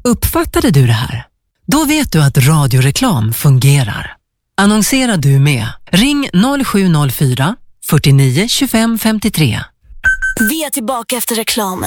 Uppfattade du det här? Då vet du att radioreklam fungerar. Annonserar du med? Ring 0704 49 25 53. Vi är tillbaka efter reklamen.